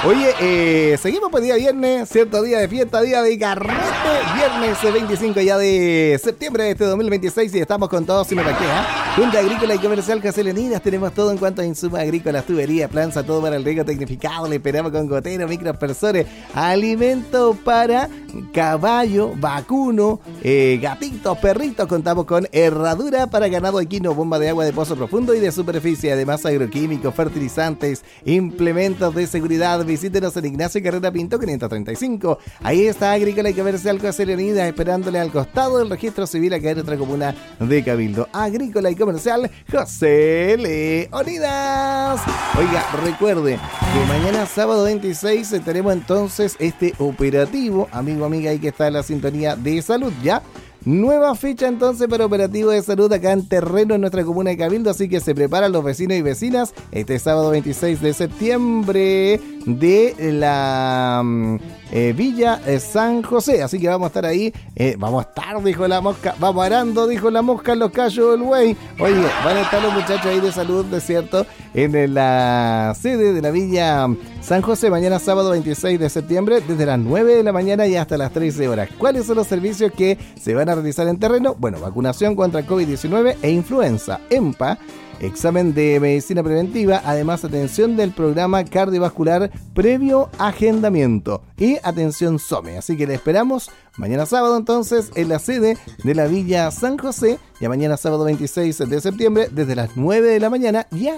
Oye, seguimos por día viernes, cierto día de fiesta, día de carrete, viernes 25 ya de septiembre de este 2026 y estamos con todo sin paquea. Junta Agrícola y Comercial José Leonidas, tenemos todo en cuanto a insumos agrícolas, tuberías, planza, todo para el riego tecnificado, le esperamos con goteros, microaspersores, alimento para caballo, vacuno, gatitos, perritos, contamos con herradura para ganado equino, bomba de agua de pozo profundo y de superficie, además agroquímicos, fertilizantes, implementos de seguridad. Visítenos en Ignacio Carrera Pinto 535. Ahí está Agrícola y Comercial José Leonidas esperándole al costado del registro civil a caer otra comuna de Cabildo. Agrícola y Comercial José Leonidas. Oiga, recuerde que mañana sábado 26 tenemos entonces este operativo. Amigo, amiga, ahí que está la sintonía de salud ya. Nueva fecha entonces para operativo de salud acá en terreno en nuestra comuna de Cabildo, así que se preparan los vecinos y vecinas este sábado 26 de septiembre de la Villa San José, así que vamos a estar ahí, vamos a estar, dijo la mosca, vamos arando, dijo la mosca en los callos del güey. Oye, van a estar los muchachos ahí de salud, de cierto, en la sede de la Villa San José, mañana sábado 26 de septiembre, desde las 9 de la mañana y hasta las 13 horas. ¿Cuáles son los servicios que se van a realizar en terreno? Bueno, vacunación contra COVID-19 e influenza, EMPA, examen de medicina preventiva, además atención del programa cardiovascular previo agendamiento y atención SOME. Así que le esperamos mañana sábado entonces en la sede de la Villa San José y mañana sábado 26 de septiembre desde las 9 de la mañana y